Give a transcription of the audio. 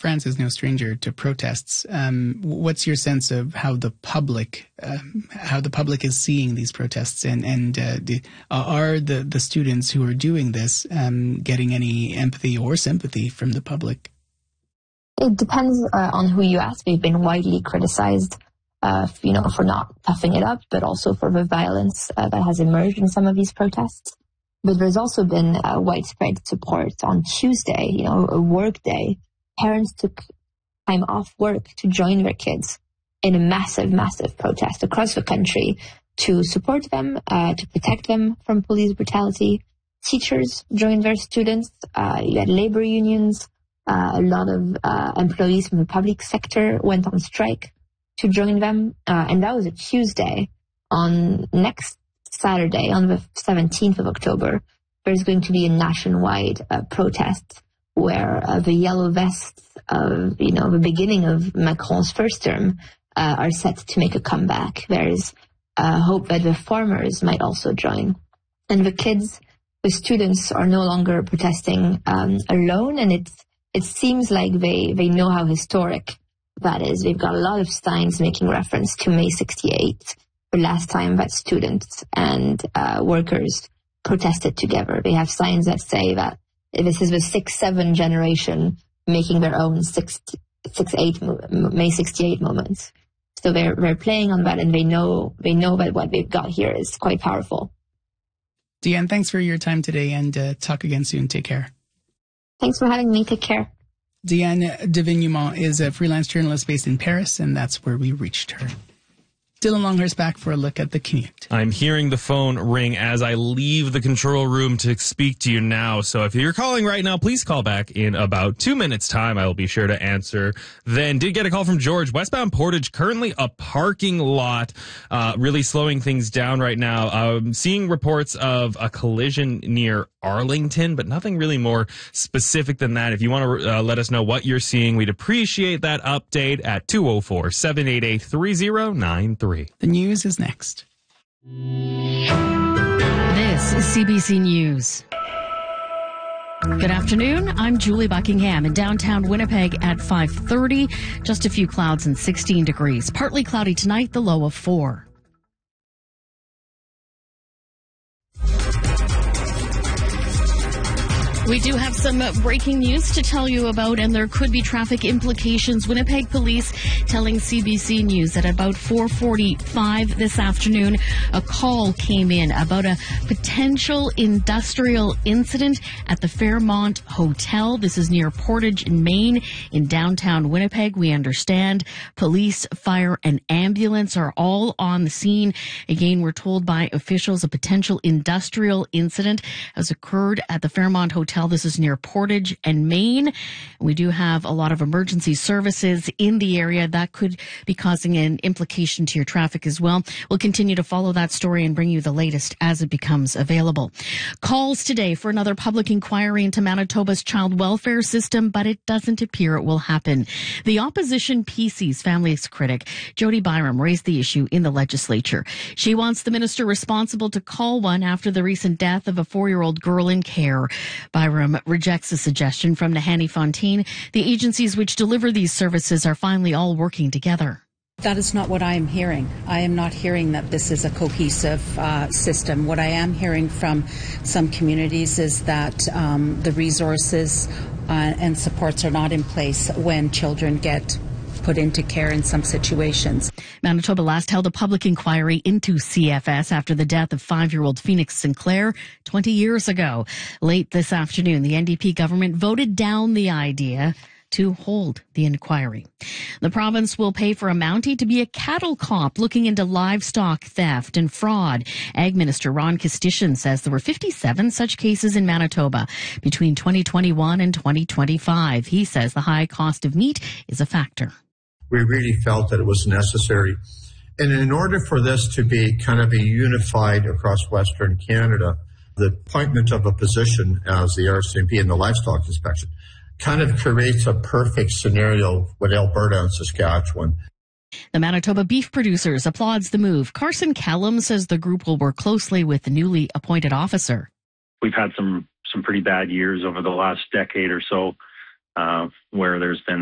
France is no stranger to protests. What's your sense of how the public is seeing these protests, and are the students who are doing this getting any empathy or sympathy from the public? It depends on who you ask. We've been widely criticized, for not toughing it up, but also for the violence that has emerged in some of these protests. But there's also been widespread support. On Tuesday, a work day, parents took time off work to join their kids in a massive, massive protest across the country to support them, to protect them from police brutality. Teachers joined their students. You had labor unions. A lot of employees from the public sector went on strike to join them. And that was a Tuesday. On next Saturday, on the 17th of October, there's going to be a nationwide protest where the yellow vests of, the beginning of Macron's first term are set to make a comeback. There's hope that the farmers might also join. And the students are no longer protesting alone, and it seems like they know how historic that is. They've got a lot of signs making reference to May 68, the last time that students and workers protested together. They have signs that say that this is the 6-7 generation making their own May 68 moments. So they're playing on that, and they know that what they've got here is quite powerful. Deanne, thanks for your time today, and talk again soon. Take care. Thanks for having me. Take care. Deanne Devignemont is a freelance journalist based in Paris, and that's where we reached her. Dylan Longhurst back for a look at the commute. I'm hearing the phone ring as I leave the control room to speak to you now. So if you're calling right now, please call back in about 2 minutes' time. I will be sure to answer. Then did get a call from George. Westbound Portage, currently a parking lot, really slowing things down right now. Seeing reports of a collision near Arlington, but nothing really more specific than that. If you want to let us know what you're seeing, we'd appreciate that update at 204-788-3093. The news is next. This is CBC News. Good afternoon. I'm Julie Buckingham in downtown Winnipeg at 5:30. Just a few clouds and 16 degrees. Partly cloudy tonight, the low of 4. We do have some breaking news to tell you about, and there could be traffic implications. Winnipeg police telling CBC News that about 4:45 this afternoon, a call came in about a potential industrial incident at the Fairmont Hotel. This is near Portage in Maine in downtown Winnipeg. We understand police, fire, and ambulance are all on the scene. Again, we're told by officials a potential industrial incident has occurred at the Fairmont Hotel. This is near Portage and Maine. We do have a lot of emergency services in the area that could be causing an implication to your traffic as well. We'll continue to follow that story and bring you the latest as it becomes available. Calls today for another public inquiry into Manitoba's child welfare system, but it doesn't appear it will happen. The opposition PC's families critic, Jody Byram, raised the issue in the legislature. She wants the minister responsible to call one after the recent death of a 4-year-old girl in care. Byram rejects the suggestion from Nahanni Fontaine. The agencies which deliver these services are finally all working together. That is not what I am hearing. I am not hearing that this is a cohesive system. What I am hearing from some communities is that the resources and supports are not in place when children get put into care in some situations. Manitoba last held a public inquiry into CFS after the death of 5-year-old Phoenix Sinclair 20 years ago. Late this afternoon, the NDP government voted down the idea to hold the inquiry. The province will pay for a Mountie to be a cattle cop looking into livestock theft and fraud. Ag Minister Ron Kostyshin says there were 57 such cases in Manitoba between 2021 and 2025. He says the high cost of meat is a factor. We really felt that it was necessary. And in order for this to be kind of a unified across Western Canada, the appointment of a position as the RCMP in the livestock inspection kind of creates a perfect scenario with Alberta and Saskatchewan. The Manitoba beef producers applauds the move. Carson Callum says the group will work closely with the newly appointed officer. We've had some pretty bad years over the last decade or so where there's been